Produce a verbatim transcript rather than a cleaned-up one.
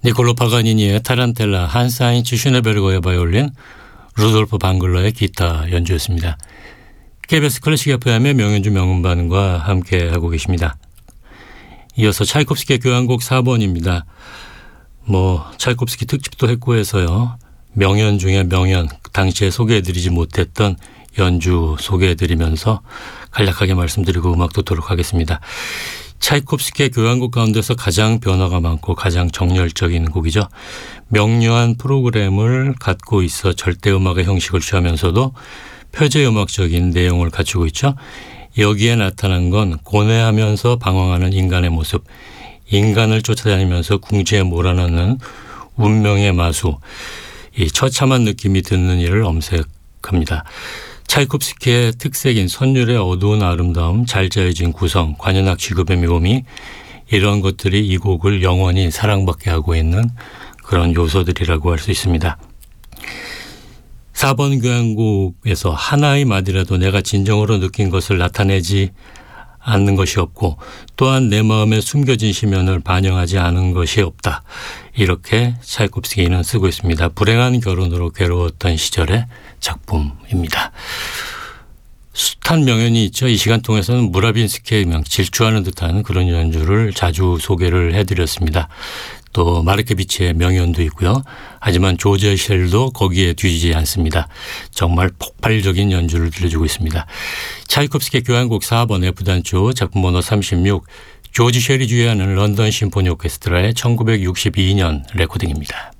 니콜로 파가니니의 타란텔라, 한사인츠 슈네베르거의 바이올린, 루돌프 방글러의 기타 연주였습니다. 케이비에스 클래식 에프엠의 명연주 명음반과 함께하고 계십니다. 이어서 차이콥스키의 교향곡 사 번입니다. 뭐 차이콥스키 특집도 했고 해서요. 명연 중에 명연, 당시에 소개해드리지 못했던 연주 소개해드리면서 간략하게 말씀드리고 음악 듣도록 하겠습니다. 차이콥스키의 교향곡 가운데서 가장 변화가 많고 가장 정열적인 곡이죠. 명료한 프로그램을 갖고 있어 절대음악의 형식을 취하면서도 표제음악적인 내용을 갖추고 있죠. 여기에 나타난 건 고뇌하면서 방황하는 인간의 모습, 인간을 쫓아다니면서 궁지에 몰아넣는 운명의 마수, 이 처참한 느낌이 드는 일을 엄색합니다. 차이콥스키의 특색인 선율의 어두운 아름다움, 잘 짜여진 구성, 관현악 취급의 묘미, 이런 것들이 이 곡을 영원히 사랑받게 하고 있는 그런 요소들이라고 할 수 있습니다. 사 번 교향곡에서 하나의 마디라도 내가 진정으로 느낀 것을 나타내지 않는 것이 없고 또한 내 마음에 숨겨진 시면을 반영하지 않은 것이 없다. 이렇게 차이콥스키는 쓰고 있습니다. 불행한 결혼으로 괴로웠던 시절의 작품입니다. 숱한 명연이 있죠. 이 시간 통해서는 무라빈스키의 명, 질주하는 듯한 그런 연주를 자주 소개를 해드렸습니다. 또 마르케비치의 명연도 있고요. 하지만 조제셸도 거기에 뒤지지 않습니다. 정말 폭발적인 연주를 들려주고 있습니다. 차이콥스키 교향곡 사 번 F단조 작품 번호 삼십육, 조지 셸이 주의하는 런던 심포니 오케스트라의 천구백육십이 년 레코딩입니다.